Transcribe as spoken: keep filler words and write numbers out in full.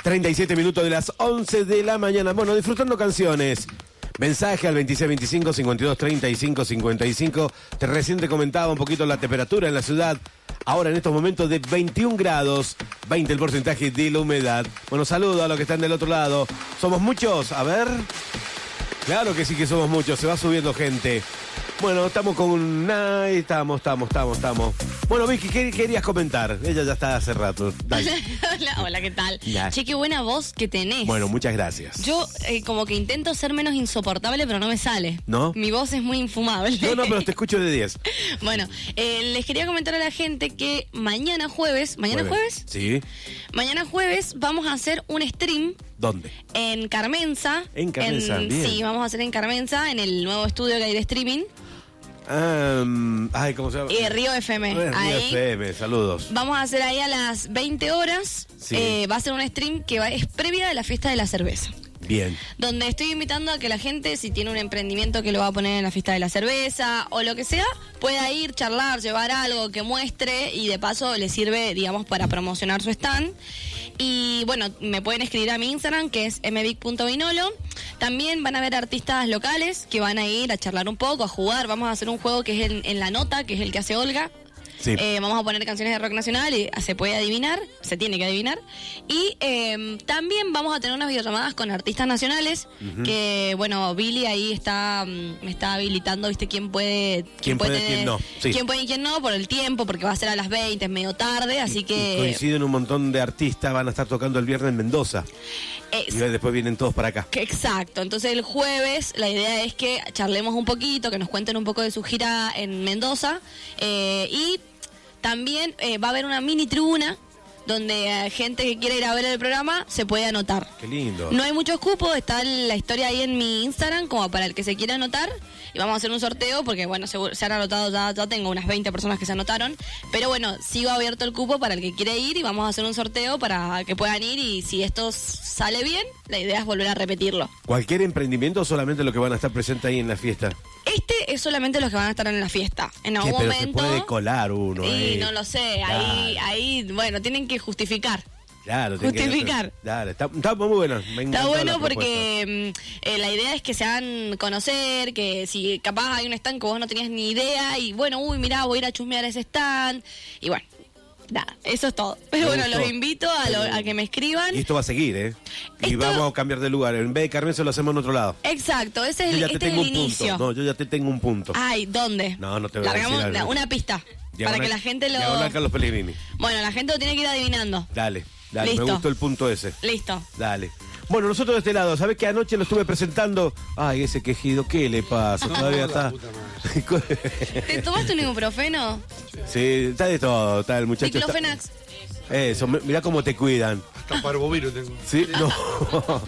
treinta y siete minutos de las once de la mañana. Bueno, disfrutando canciones. Mensaje al veintiséis veinticinco, cincuenta y dos treinta y cinco cincuenta y cinco. Te recién te comentaba un poquito la temperatura en la ciudad. Ahora en estos momentos de veintiún grados, veinte el porcentaje de la humedad. Bueno, saludo a los que están del otro lado. ¿Somos muchos? A ver. Claro que sí que somos muchos, se va subiendo gente. Bueno, estamos con... Ay, estamos, estamos, estamos, estamos. Bueno, Vicky, ¿qué querías comentar? Ella ya está hace rato. Hola, hola, hola, ¿qué tal? Ya. Che, qué buena voz que tenés. Bueno, muchas gracias. Yo eh, como que intento ser menos insoportable, pero no me sale. ¿No? Mi voz es muy infumable. No, no, pero te escucho de diez. Bueno, eh, les quería comentar a la gente que mañana jueves... ¿Mañana jueves? Sí. Mañana jueves vamos a hacer un stream... ¿Dónde? En Carmenza. En Carmenza, en, bien. Sí, vamos a hacer en Carmenza, en el nuevo estudio que hay de streaming. Um, ay, ¿cómo se llama? Eh, Río F M. Río ahí. F M, saludos. Vamos a hacer ahí a las veinte horas. Sí. Eh, va a ser un stream que va, es previa de la fiesta de la cerveza. Bien. Donde estoy invitando a que la gente, si tiene un emprendimiento que lo va a poner en la fiesta de la cerveza o lo que sea, pueda ir, charlar, llevar algo que muestre y de paso le sirve, digamos, para promocionar su stand. Y bueno, me pueden escribir a mi Instagram, que es m vic punto vinolo. También van a haber artistas locales que van a ir a charlar un poco, a jugar. Vamos a hacer un juego que es en, en la nota, que es el que hace Olga. Sí. Eh, vamos a poner canciones de rock nacional y se puede adivinar, se tiene que adivinar. Y eh, también vamos a tener unas videollamadas con artistas nacionales, uh-huh. que bueno, Billy ahí está, me está habilitando, viste, quién puede... ¿Quién puede, tener, quién no? Sí. Quién puede y quién no, por el tiempo, porque va a ser a las veinte, es medio tarde, así que... Y coinciden un montón de artistas, van a estar tocando el viernes en Mendoza. Es... Y después vienen todos para acá. Exacto, entonces el jueves la idea es que charlemos un poquito, que nos cuenten un poco de su gira en Mendoza, eh, y... También eh, va a haber una mini tribuna donde eh, gente que quiera ir a ver el programa se puede anotar. Qué lindo. No hay muchos cupos, está la historia ahí en mi Instagram como para el que se quiera anotar. Y vamos a hacer un sorteo porque, bueno, se, se han anotado, ya, ya tengo unas veinte personas que se anotaron. Pero bueno, sigo abierto el cupo para el que quiere ir y vamos a hacer un sorteo para que puedan ir. Y si esto sale bien, la idea es volver a repetirlo. ¿Cualquier emprendimiento o solamente los que van a estar presentes ahí en la fiesta? Este es solamente los que van a estar en la fiesta. En algún pero momento. Se puede colar uno. Y ahí. no lo sé. Claro. Ahí, ahí, bueno, tienen que justificar. Claro, justificar. Que, claro, está, está muy bueno. Me está bueno porque eh, la idea es que se hagan conocer, que si capaz hay un stand que vos no tenías ni idea y bueno, uy, mirá, voy a ir a chusmear ese stand. Y bueno, nada, eso es todo. Pero bueno, los invito a, lo, a que me escriban. Y esto va a seguir, ¿eh? Y esto... vamos a cambiar de lugar. En vez de Carmenza lo hacemos en otro lado. Exacto, ese es, el, este es el inicio. No, yo ya te tengo un punto. Ay, ¿dónde? No, no te voy Largamos a decir algo. Una pista. Diagonal, para que la gente lo... Diagonal Carlos Pellegrini. Bueno, la gente lo tiene que ir adivinando. Dale. Dale, Listo. Me gustó el punto ese. Listo. Dale. Bueno, nosotros de este lado, ¿sabés que anoche lo estuve presentando? Ay, ese quejido, ¿qué le pasa? No, Todavía la está. ¿Te tomaste un ibuprofeno? Sí, está de todo, está el muchacho. Diclofenac. Está... Eso, mirá cómo te cuidan. Hasta parvovirus tengo. Sí, no.